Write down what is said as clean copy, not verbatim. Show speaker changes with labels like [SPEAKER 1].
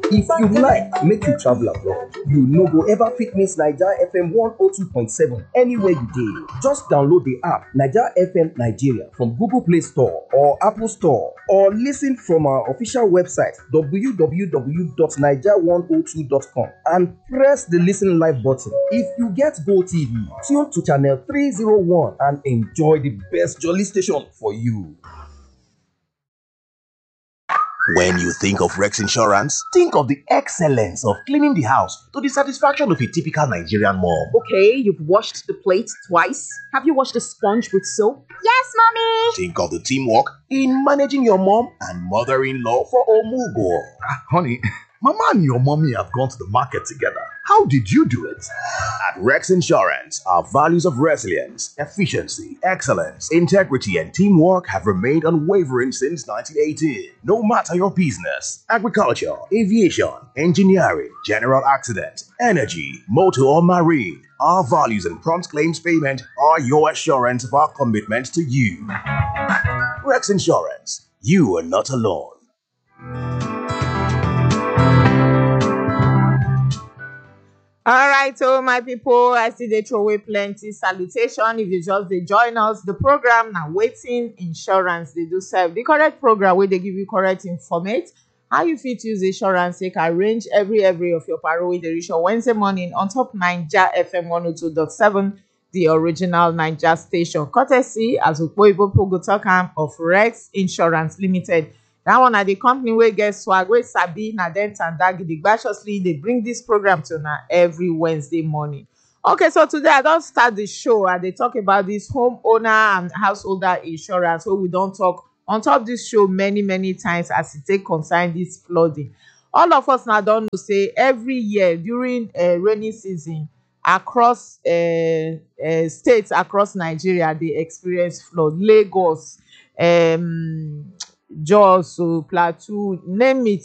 [SPEAKER 1] If you like make you travel abroad, you no go ever fit miss Naija FM 102.7 anywhere you dey. Just download the app Naija FM Nigeria from Google Play Store or Apple Store, or listen from our official website www.naija102.com and press the listen live button. If you get Go TV, tune to channel 301 and enjoy the best jolly station for you.
[SPEAKER 2] When you think of Rex Insurance, think of the excellence of cleaning the house to the satisfaction of a typical Nigerian mom.
[SPEAKER 3] Okay, you've washed the plate twice. Have you washed the sponge with soap?
[SPEAKER 4] Yes, mommy.
[SPEAKER 2] Think of the teamwork in managing your mom and mother-in-law for Omugo.
[SPEAKER 5] Honey, Mama and your mommy have gone to the market together. How did you do it?
[SPEAKER 2] At Rex Insurance, our values of resilience, efficiency, excellence, integrity, and teamwork have remained unwavering since 1918. No matter your business, agriculture, aviation, engineering, general accident, energy, motor, or marine, our values and prompt claims payment are your assurance of our commitment to you. Rex Insurance, you are not alone.
[SPEAKER 6] All right, so my people, I see they throw away plenty salutation. If you just they join us, the program now waiting insurance they do serve the correct program where they give you correct informate. How you fit use insurance, they can arrange every of your paro with the reach on Wednesday morning on top Naija FM 102.7, the original Naija station. Courtesy as Ukpoibo Pogotokam of Rex Insurance Limited. That one are the company where get swag, where Sabi, Nadent and Dagidi graciously they bring this program to now every Wednesday morning. Okay, so today I don't start the show and they talk about this homeowner and householder insurance where we don't talk on top this show many times as it take concern this flooding. All of us now don't know say every year during rainy season across states across Nigeria they experience flood. Lagos, Jos, Plateau, name it,